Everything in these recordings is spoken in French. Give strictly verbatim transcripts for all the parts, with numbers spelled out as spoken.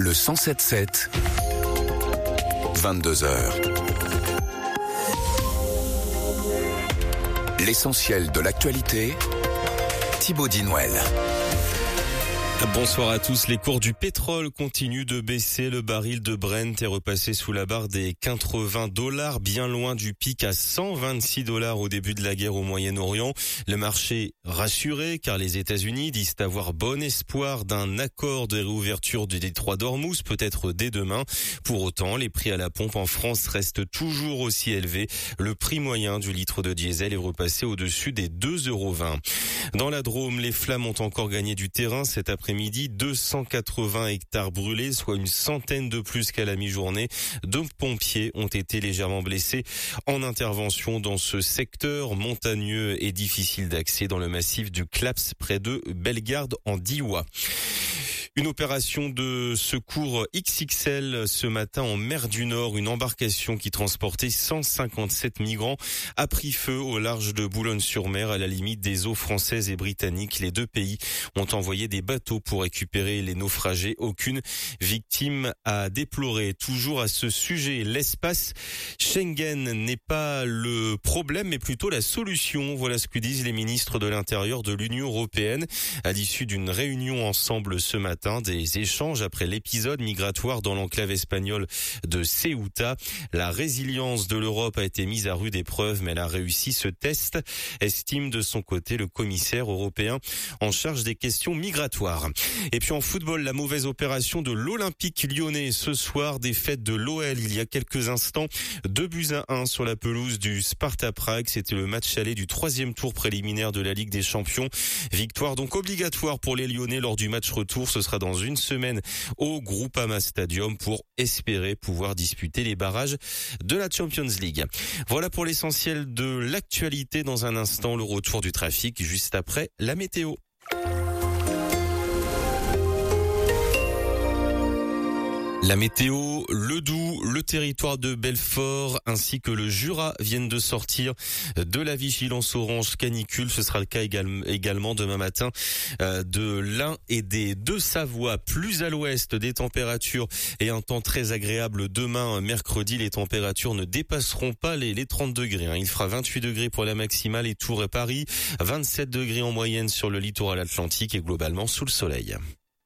Le cent sept sept, vingt-deux heures. L'essentiel de l'actualité, Thibaut Dinouel. Bonsoir à tous. Les cours du pétrole continuent de baisser. Le baril de Brent est repassé sous la barre des quatre-vingts dollars, bien loin du pic à cent vingt-six dollars au début de la guerre au Moyen-Orient. Le marché rassuré car les États-Unis disent avoir bon espoir d'un accord de réouverture du détroit d'Ormuz, peut-être dès demain. Pour autant, les prix à la pompe en France restent toujours aussi élevés. Le prix moyen du litre de diesel est repassé au-dessus des deux euros vingt. Dans la Drôme, les flammes ont encore gagné du terrain cet après-midi. Midi, deux cent quatre-vingts hectares brûlés, soit une centaine de plus qu'à la mi-journée. Deux pompiers ont été légèrement blessés en intervention dans ce secteur montagneux et difficile d'accès dans le massif du Claps, près de Bellegarde en Diois. Une opération de secours X X L ce matin en mer du Nord. Une embarcation qui transportait cent cinquante-sept migrants a pris feu au large de Boulogne-sur-Mer, à la limite des eaux françaises et britanniques. Les deux pays ont envoyé des bateaux pour récupérer les naufragés. Aucune victime à déplorer. Toujours à ce sujet, l'espace Schengen n'est pas le problème, mais plutôt la solution. Voilà ce que disent les ministres de l'Intérieur de l'Union européenne à l'issue d'une réunion ensemble ce matin. Des échanges après l'épisode migratoire dans l'enclave espagnole de Ceuta. La résilience de l'Europe a été mise à rude épreuve, mais elle a réussi ce test, estime de son côté le commissaire européen en charge des questions migratoires. Et puis en football, la mauvaise opération de l'Olympique lyonnais ce soir, défaite de l'O L il y a quelques instants, deux buts à un sur la pelouse du Sparta Prague. C'était le match aller du troisième tour préliminaire de la Ligue des Champions. Victoire donc obligatoire pour les Lyonnais lors du match retour. Ce sera dans une semaine au Groupama Stadium pour espérer pouvoir disputer les barrages de la Champions League. Voilà pour l'essentiel de l'actualité. Dans un instant, le retour du trafic juste après la météo. La météo, le Doubs, le territoire de Belfort ainsi que le Jura viennent de sortir de la vigilance orange canicule. Ce sera le cas également demain matin de l'Ain et des Deux-Savoies. Plus à l'ouest, des températures et un temps très agréable demain, mercredi. Les températures ne dépasseront pas les, les trente degrés. Il fera vingt-huit degrés pour la maximale et Tours et Paris, vingt-sept degrés en moyenne sur le littoral atlantique et globalement sous le soleil.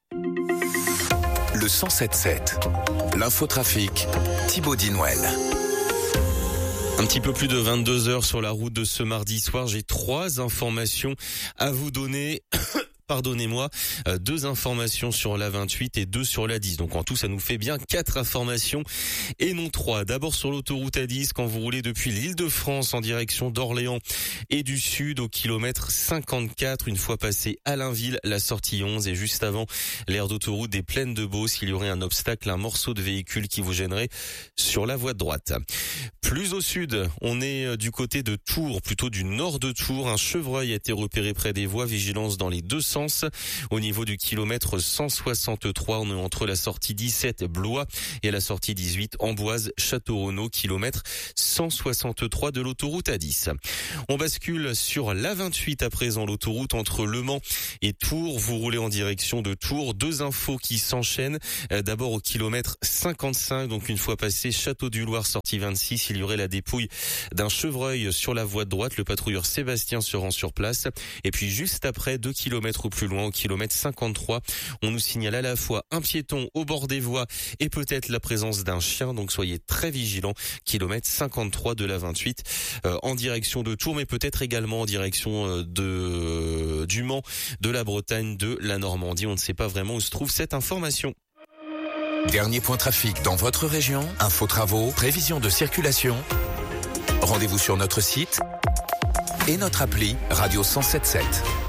Le cent sept sept, l'infotrafic, Thibaut Dinouel. Un petit peu plus de vingt-deux heures sur la route de ce mardi soir. J'ai trois informations à vous donner. Pardonnez-moi, euh, deux informations sur la vingt-huit et deux sur la dix. Donc en tout, ça nous fait bien quatre informations et non trois. D'abord sur l'autoroute A dix, quand vous roulez depuis l'Île-de-France en direction d'Orléans et du sud au kilomètre cinquante-quatre, une fois passé Allainville, la sortie onze et juste avant l'aire d'autoroute des Plaines de Beauce, il y aurait un obstacle, un morceau de véhicule qui vous gênerait sur la voie de droite. Plus au sud, on est du côté de Tours, plutôt du nord de Tours. Un chevreuil a été repéré près des voies, vigilance dans les deux sens. Au niveau du kilomètre cent soixante-trois, on est entre la sortie dix-sept Blois et la sortie dix-huit Amboise Château-Renaud, kilomètre cent soixante-trois de l'autoroute A dix. On bascule sur la vingt-huit à présent, l'autoroute entre Le Mans et Tours. Vous roulez en direction de Tours. Deux infos qui s'enchaînent. D'abord au kilomètre cinquante-cinq, donc une fois passé Château-du-Loir, sortie vingt-six, il y aurait la dépouille d'un chevreuil sur la voie de droite. Le patrouilleur Sébastien se rend sur place. Et puis juste après, deux kilomètres ou plus loin, au kilomètre cinquante-trois, on nous signale à la fois un piéton au bord des voies et peut-être la présence d'un chien, donc soyez très vigilants. Kilomètre cinquante-trois de la vingt-huit euh, en direction de Tours, mais peut-être également en direction euh, de euh, du Mans, de la Bretagne, de la Normandie. On ne sait pas vraiment où se trouve cette information. Dernier point trafic dans votre région, info travaux, prévision de circulation. Rendez-vous sur notre site et notre appli Radio cent sept sept.